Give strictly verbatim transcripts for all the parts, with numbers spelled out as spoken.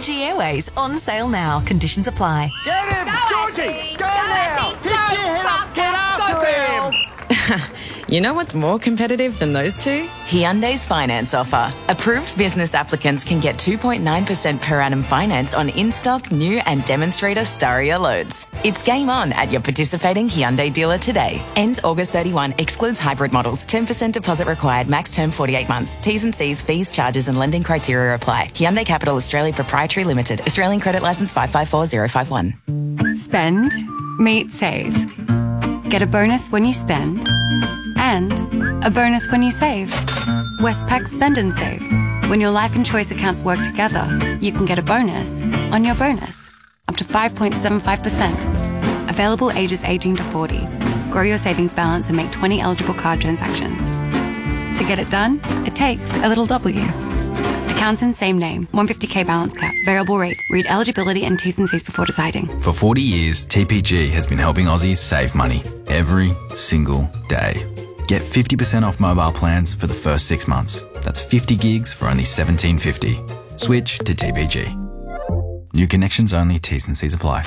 Fiji Airways, on sale now. Conditions apply. Get him! Go, Georgie! Ashley! Go, Go, now! Ashley! Pick Go, your head up! Get faster! after Go, him! girl! You know what's more competitive than those two? Hyundai's finance offer. Approved business applicants can get two point nine percent per annum finance on in-stock, new and demonstrator Staria loads. It's game on at your participating Hyundai dealer today. Ends August thirty-first. Excludes hybrid models. ten percent deposit required. Max term forty-eight months. T's and C's, fees, charges and lending criteria apply. Hyundai Capital Australia Proprietary Limited. Australian credit licence five five four zero five one. Spend, meet, save. Get a bonus when you spend and a bonus when you save. Westpac Spend and Save. When your life and choice accounts work together, you can get a bonus on your bonus. Up to five point seven five percent. Available ages eighteen to forty. Grow your savings balance and make twenty eligible card transactions. To get it done, it takes a little W. Accounts in same name. one hundred fifty k balance cap. Variable rate. Read eligibility and T's and C's before deciding. For forty years, T P G has been helping Aussies save money every single day. Get fifty percent off mobile plans for the first six months. That's fifty gigs for only seventeen fifty. Switch to T P G. New connections only. T's and C's apply.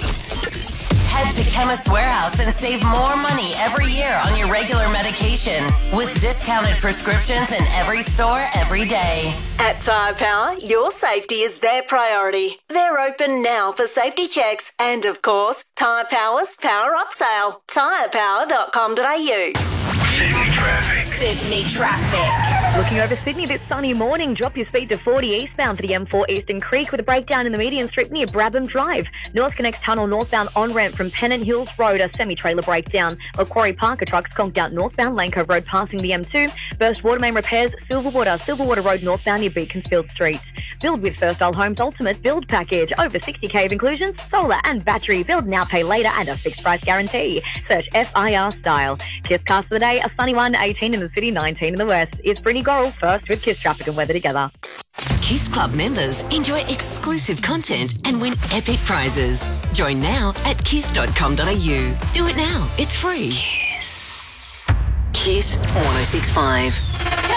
Head to Chemist Warehouse and save more money every year on your regular medication with discounted prescriptions in every store every day. At Tyre Power, your safety is their priority. They're open now for safety checks and, of course, Tyre Power's Power Up Sale. tyre power dot com dot a u. Sydney traffic. Sydney traffic. Looking over Sydney this sunny morning, drop your speed to forty eastbound for the M four Eastern Creek with a breakdown in the median strip near Brabham Drive. North Connects Tunnel northbound on-ramp from Pennant Hills Road, a semi-trailer breakdown. Macquarie Parker trucks conked out northbound Lane Cove Road passing the M two. Burst water main repairs, Silverwater, Silverwater Road northbound near Beaconsfield Street. Build with First Isle Homes Ultimate Build Package. Over sixty k of inclusions, solar and battery. Build now, pay later and a fixed price guarantee. Search F I R Style. Kiss Cast of the day, a sunny one, eighteen in the city, nineteen in the west. It's Brittany Gorrell first with Kiss Traffic and Weather together. Kiss Club members enjoy exclusive content and win epic prizes. Join now at kiss dot com dot a u. Do it now. It's free. Kiss. Kiss one oh six point five.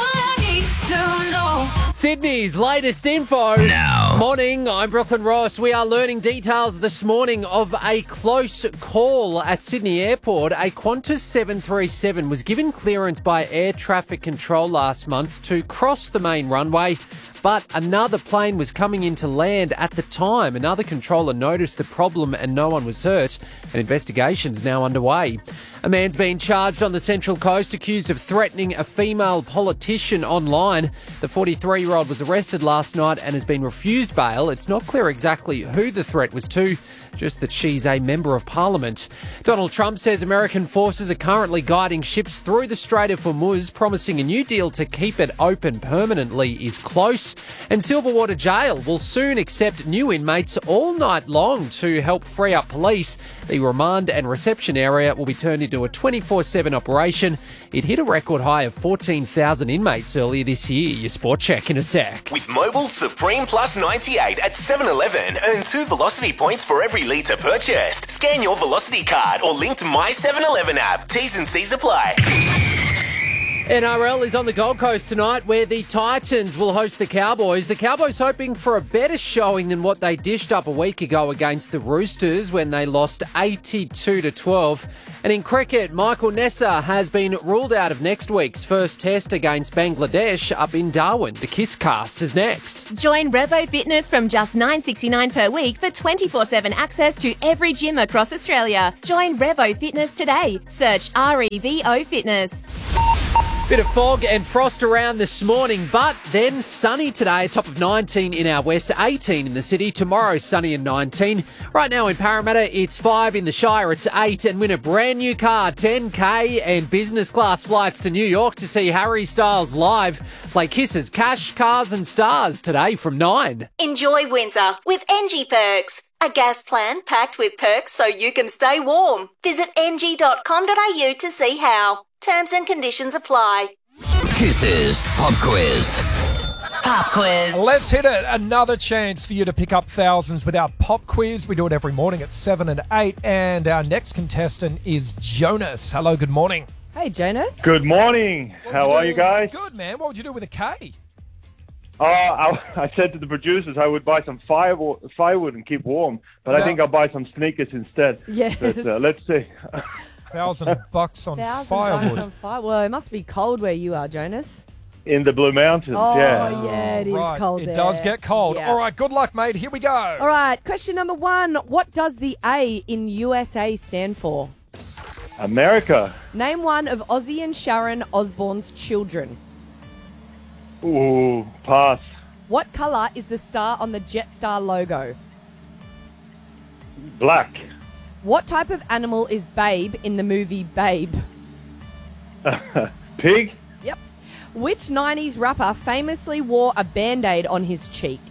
Sydney's latest info. Now. Morning, I'm Brooklyn Ross. We are learning details this morning of a close call at Sydney Airport. A Qantas seven thirty-seven was given clearance by air traffic control last month to cross the main runway, but another plane was coming in to land at the time. Another controller noticed the problem and no one was hurt. An investigation's now underway. A man's been charged on the Central Coast accused of threatening a female politician online. The forty-three-year-old was arrested last night and has been refused bail. It's not clear exactly who the threat was to, just that she's a member of parliament. Donald Trump says American forces are currently guiding ships through the Strait of Hormuz, promising a new deal to keep it open permanently is close. And Silverwater Jail will soon accept new inmates all night long to help free up police. The remand and reception area will be turned into a twenty-four seven operation. It hit a record high of fourteen thousand inmates earlier this year. Your sport check in a sec. With Mobile Supreme Plus ninety-eight at seven eleven, earn two Velocity points for every litre purchased. Scan your Velocity card or link to My seven eleven app. T's and C's apply. N R L is on the Gold Coast tonight where the Titans will host the Cowboys. The Cowboys hoping for a better showing than what they dished up a week ago against the Roosters when they lost eighty-two to twelve. And in cricket, Michael Nessa has been ruled out of next week's first test against Bangladesh up in Darwin. The Kiss Cast is next. Join Revo Fitness from just nine dollars sixty-nine per week for twenty-four seven access to every gym across Australia. Join Revo Fitness today. Search R E V O Fitness. Bit of fog and frost around this morning, but then sunny today, a top of nineteen in our west, eighteen in the city. Tomorrow, sunny and nineteen. Right now in Parramatta, it's five. In the Shire, it's eight. And win a brand new car, ten k and business class flights to New York to see Harry Styles live. Play Kisses, Cash, Cars and Stars today from nine. Enjoy winter with N G Perks. A gas plan packed with perks so you can stay warm. Visit n g dot com dot a u to see how. Terms and conditions apply. Kisses Pop Quiz. Pop quiz. Let's hit it. Another chance for you to pick up thousands with our pop quiz. We do it every morning at seven and eight. And our next contestant is Jonas. Hello, good morning. Hey, Jonas. Good morning. What'd How you are do? you guys? Good, man. What would you do with a K? Uh, I, I said to the producers I would buy some firewood, firewood and keep warm, but Yeah. I think I'll buy some sneakers instead. Yes. But uh, let's see. Thousand bucks on Thousand firewood. bucks on fire. Well, it must be cold where you are, Jonas. In the Blue Mountains, Oh, yeah. yeah, it is Right, cold It there. does get cold. Yeah. All right, good luck, mate. Here we go. All right, question number one. What does the A in U S A stand for? America. Name one of Ozzy and Sharon Osbourne's children. Ooh, pass. What colour is the star on the Jetstar logo? Black. What type of animal is Babe in the movie Babe? Pig. Yep. Which nineties rapper famously wore a Band-Aid on his cheek?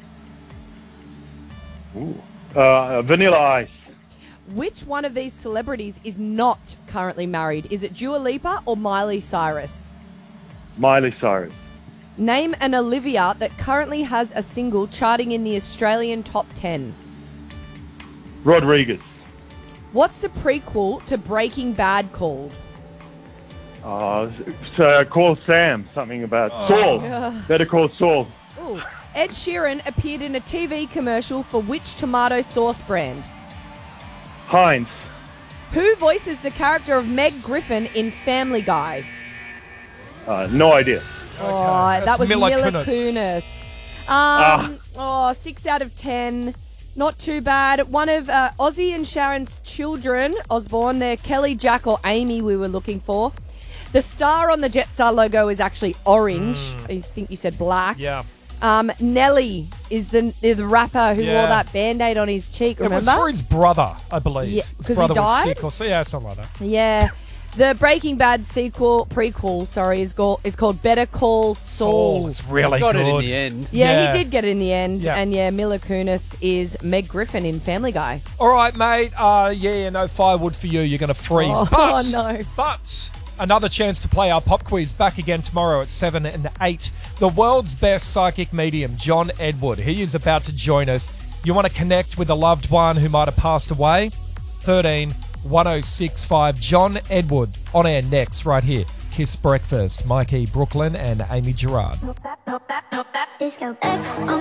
Ooh. Uh, Vanilla Ice. Which one of these celebrities is not currently married? Is it Dua Lipa or Miley Cyrus? Miley Cyrus. Name an Olivia that currently has a single charting in the Australian top ten. Rodriguez. What's the prequel to Breaking Bad called? Uh, so call Sam. Something about Saul. Ugh. Better call Saul. Ooh. Ed Sheeran appeared in a T V commercial for which tomato sauce brand? Heinz. Who voices the character of Meg Griffin in Family Guy? Uh, no idea. Oh, That's that was Mila Mila Kunis. Kunis. Ah. Um, Oh, six out of ten. Not too bad. One of uh, Ozzy and Sharon's children, Osborne, they're Kelly, Jack, or Amy we were looking for. The star on the Jetstar logo is actually orange. I think you said black. Yeah. Um, Nelly is the the rapper who Yeah. wore that Band-Aid on his cheek, It was remember? for his brother, I believe. Yeah, his 'cause he brother was died? sick or so, yeah, something like that. Yeah. The Breaking Bad sequel, prequel, sorry, is, go- is called Better Call Saul. Saul is really Got good. it in the end. Yeah, Yeah. he did get it in the end. Yeah. And yeah, Mila Kunis is Meg Griffin in Family Guy. All right, mate. Uh, yeah, no firewood for you. You're going to freeze. Oh, but, no. But another chance to play our pop quiz back again tomorrow at seven and eight. The world's best psychic medium, John Edward. He is about to join us. You want to connect with a loved one who might have passed away? thirteen one oh six five. John Edward on air next, right here. Kiss Breakfast. Mikey Brooklyn and Amy Gerard. Disco X on